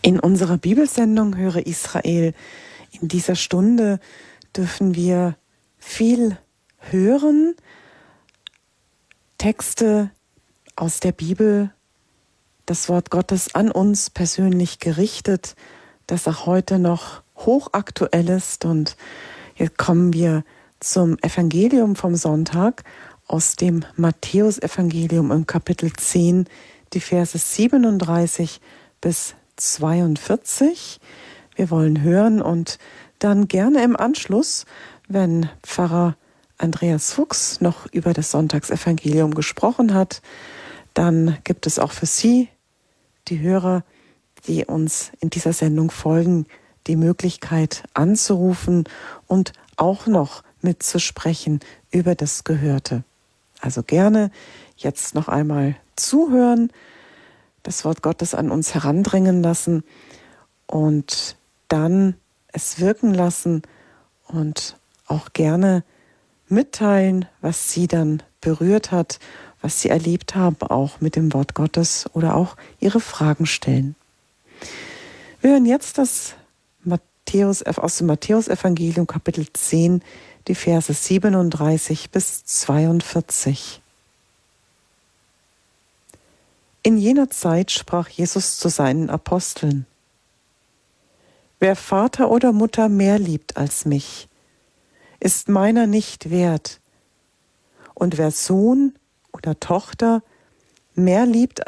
In unserer Bibelsendung Höre Israel, in dieser Stunde dürfen wir viel hören, Texte aus der Bibel, das Wort Gottes an uns persönlich gerichtet, das auch heute noch hochaktuell ist. Und jetzt kommen wir zum Evangelium vom Sonntag aus dem Matthäusevangelium im Kapitel 10, die Verse 37 bis 42. Wir wollen hören und dann gerne im Anschluss, wenn Pfarrer Andreas Fuchs noch über das Sonntagsevangelium gesprochen hat, dann gibt es auch für Sie, die Hörer, die uns in dieser Sendung folgen, die Möglichkeit anzurufen und auch noch mitzusprechen über das Gehörte. Also gerne jetzt noch einmal zuhören, das Wort Gottes an uns herandringen lassen und dann es wirken lassen und auch gerne mitteilen, was Sie dann berührt hat, was Sie erlebt haben, auch mit dem Wort Gottes oder auch Ihre Fragen stellen. Wir hören jetzt das aus dem Matthäusevangelium Kapitel 10, die Verse 37 bis 42. In jener Zeit sprach Jesus zu seinen Aposteln: Wer Vater oder Mutter mehr liebt als mich, ist meiner nicht wert. Und wer Sohn oder Tochter mehr liebt